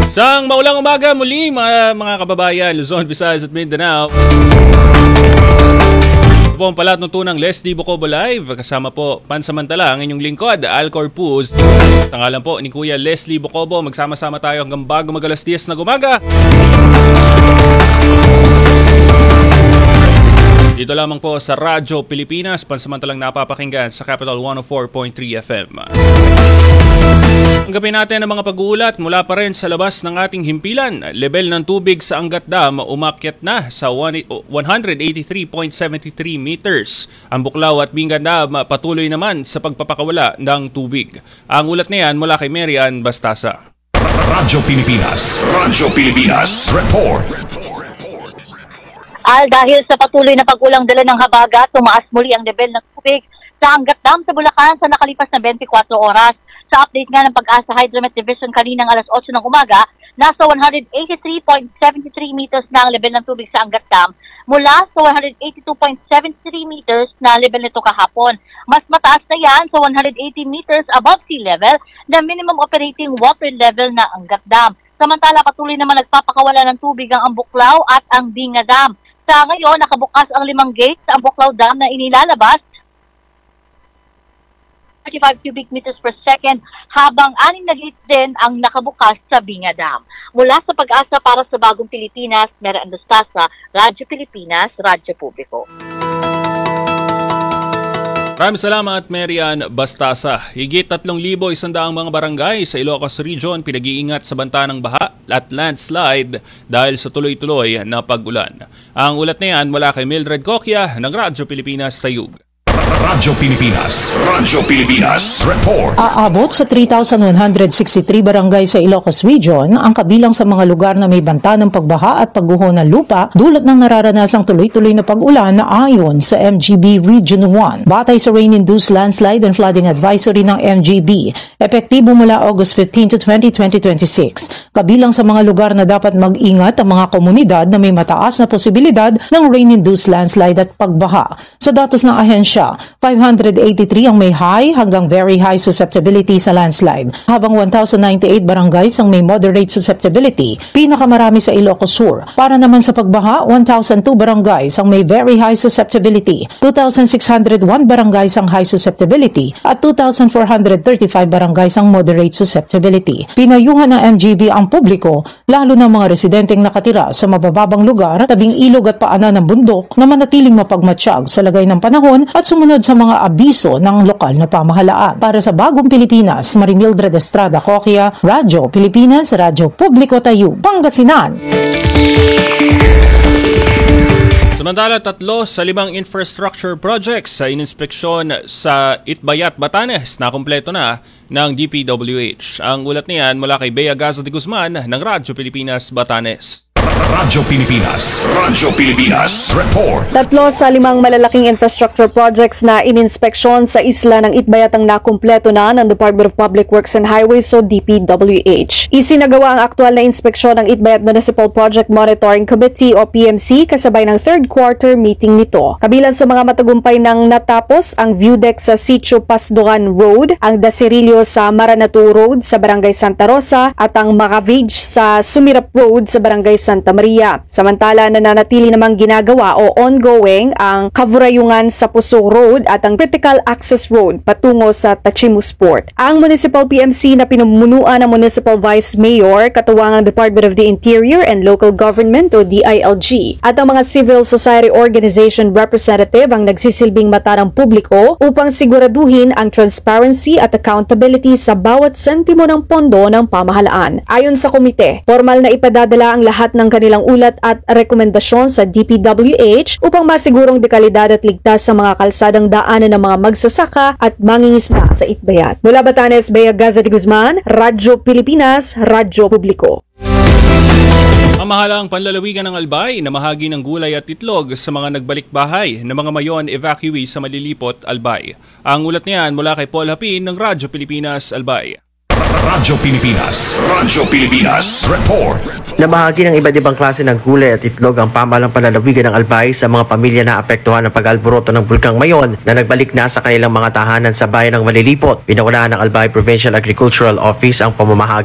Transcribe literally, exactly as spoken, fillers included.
Sang maulang umaga muli mga, mga kababayan, Luzon, Visayas at Mindanao. Ito po ang palatnutunang Leslie Bocobo Live. Kasama po pansamantala ang inyong lingkod, Al Corpus. Tangalan po ni Kuya Leslie Bocobo. Magsama-sama tayo hanggang bago mag-alas diyes na umaga. Dito lamang po sa Radyo Pilipinas, pansamantalang napapakinggan sa Capital one oh four point three F M. Ang gabi natin ang mga pag-uulat mula pa rin sa labas ng ating himpilan. Level ng tubig sa Angat Dam umakyat na sa one eighty-three point seven three meters. Ang Buklaw at Bingan Dam patuloy naman sa pagpapakawala ng tubig. Ang ulat na yan mula kay Marian Bastasa. Radyo Pilipinas. Radyo Pilipinas. Report. Al, dahil sa patuloy na pag-ulang dala ng habagat, tumaas muli ang level ng tubig sa Angat Dam sa Bulacan sa nakalipas na twenty-four oras. Sa update nga ng Pag-asa Hydromet Division kaninang alas otso ng umaga, nasa one eighty-three point seven three meters na ang level ng tubig sa Angat Dam mula sa one eighty-two point seven three meters na level nito kahapon. Mas mataas na yan sa one eighty meters above sea level na minimum operating water level na Angat Dam. Samantala, patuloy naman nagpapakawala ng tubig ang Buklaw at ang Bingan Dam. Sa ngayon, nakabukas ang limang gate sa Buklaw Dam na inilalabas thirty-five cubic meters per second habang anim na gate din ang nakabukas sa Bingan Dam. Mula sa Pag-asa para sa Bagong Pilipinas, Marian Bastasa, Radyo Pilipinas, Radyo Publiko. Maraming salamat, Marian Bastasa. Higit tatlong libo isang mga barangay sa Ilocos Region pinag-iingat sa banta ng baha at landslide dahil sa tuloy-tuloy na pag-ulan. Ang ulat na yan mula kay Mildred Coquia ng Radyo Pilipinas Tayug. Radyo Pilipinas. Radyo Pilipinas. Report. Aabot sa three thousand one hundred sixty-three barangay sa Ilocos Region ang kabilang sa mga lugar na may banta ng pagbaha at pagguho ng lupa dulot ng nararanasang tuloy-tuloy na pag-ulan na ayon sa M G B Region one. Batay sa rain-induced landslide and flooding advisory ng M G B, epektibo mula August fifteenth to twentieth, twenty twenty-six. Kabilang sa mga lugar na dapat mag-ingat ang mga komunidad na may mataas na posibilidad ng rain-induced landslide at pagbaha. Sa datos ng ahensya, five hundred eighty-three ang may high hanggang very high susceptibility sa landslide, habang one thousand ninety-eight barangays ang may moderate susceptibility, pinakamarami sa Ilocos Sur. Para naman sa pagbaha, one thousand two barangays ang may very high susceptibility, two thousand six hundred one barangays ang high susceptibility, at two thousand four hundred thirty-five barangays ang moderate susceptibility. Pinayuhan ng M G B ang publiko, lalo na mga residenteng nakatira sa mabababang lugar, tabing ilog at paanan ng bundok na manatiling mapagmatsyag sa lagay ng panahon at sumunod sa mga abiso ng lokal na pamahalaan. Para sa Bagong Pilipinas, Marimildred Estrada Coquia, Radyo Pilipinas, Radyo Publiko Tayug, Pangasinan. Samantala, tatlo sa limang infrastructure projects sa ininspeksyon sa Itbayat, Batanes na kumpleto na ng D P W H. Ang ulat niyan mula kay Bea Gaza de Guzman ng Radyo Pilipinas, Batanes. Radyo Pilipinas. Radyo Pilipinas. Report. Tatlo sa limang malalaking infrastructure projects na ininspeksyon sa isla ng Itbayat ang nakumpleto na ng Department of Public Works and Highways o D P W H. Isinagawa ang aktual na inspeksyon ng Itbayat Municipal Project Monitoring Committee o P M C kasabay ng third quarter meeting nito. Kabilang sa mga matagumpay ng natapos ang view deck sa Sitio Pasdoan Road, ang Dasirilyo sa Maranatu Road sa Barangay Santa Rosa at ang Macavage sa Sumirap Road sa Barangay Santa Maria. Samantala, nananatili namang ginagawa o ongoing ang Kavurayungan sa Puso Road at ang Critical Access Road patungo sa Tachimus Port. Ang Municipal P M C na pinumunuan ng Municipal Vice Mayor, katuwangang Department of the Interior and Local Government o D I L G at ang mga civil society organization representative ang nagsisilbing mata ng publiko upang siguraduhin ang transparency at accountability sa bawat sentimo ng pondo ng pamahalaan. Ayon sa komite, formal na ipadadala ang lahat ng kanilang ulat at rekomendasyon sa D P W H upang masigurong dekalidad at ligtas sa mga kalsadang daanan ng mga magsasaka at mangingisda sa Itbayat. Mula Batanes, Bea Gaza de Guzman, Radyo Pilipinas, Radyo Publiko. Ang mahalang panlalawigan ng Albay na mahagi ng gulay at itlog sa mga nagbalik bahay ng mga mayon evacuee sa Malilipot, Albay. Ang ulat niyan mula kay Paul Hapin ng Radyo Pilipinas, Albay. Radyo Pilipinas. Radyo Pilipinas. Report. Namahagi ng iba't ibang klase ng gulay at itlog ang pamahalang panlalawigan ng Albay sa mga pamilya na apektuhan ng pag-alboroto ng Bulkang Mayon na nagbalik na sa kanilang mga tahanan sa bayan ng Malilipot. Pinaunahan ng Albay Provincial Agricultural Office ang pamamahagi